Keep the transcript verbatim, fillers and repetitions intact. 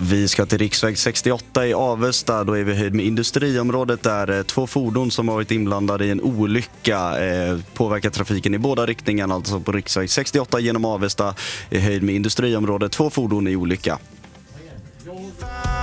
Vi ska till riksväg sextioåtta i Avesta. Då är vi höjd med industriområdet där två fordon som har varit inblandade i en olycka eh, påverkar trafiken i båda riktningarna. Alltså på riksväg sextioåtta genom Avesta i höjd med industriområdet. Två fordon i olycka.